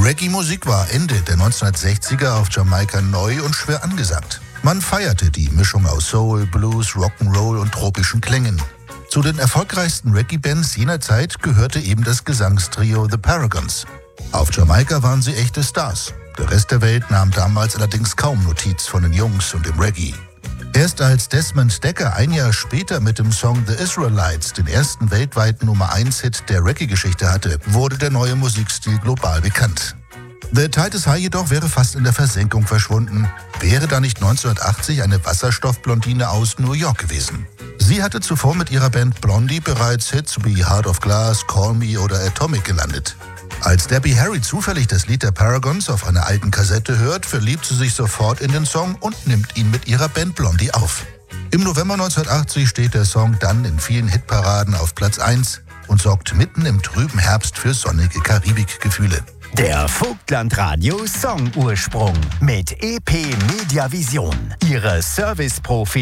Reggae-Musik war Ende der 1960er auf Jamaika neu und schwer angesagt. Man feierte die Mischung aus Soul, Blues, Rock'n'Roll und tropischen Klängen. Zu den erfolgreichsten Reggae-Bands jener Zeit gehörte eben das Gesangstrio The Paragons. Auf Jamaika waren sie echte Stars. Der Rest der Welt nahm damals allerdings kaum Notiz von den Jungs und dem Reggae. Erst als Desmond Dekker ein Jahr später mit dem Song The Israelites den ersten weltweiten Nummer-1-Hit der Reggae-Geschichte hatte, wurde der neue Musikstil global bekannt. The Titus High jedoch wäre fast in der Versenkung verschwunden, wäre da nicht 1980 eine Wasserstoffblondine aus New York gewesen. Sie hatte zuvor mit ihrer Band Blondie bereits Hits wie Heart of Glass, Call Me oder Atomic gelandet. Als Debbie Harry zufällig das Lied der Paragons auf einer alten Kassette hört, verliebt sie sich sofort in den Song und nimmt ihn mit ihrer Band Blondie auf. Im November 1980 steht der Song dann in vielen Hitparaden auf Platz 1 und sorgt mitten im trüben Herbst für sonnige Karibikgefühle. Der Vogtland Radio Song Ursprung mit EP Mediavision. Ihre Service-Profi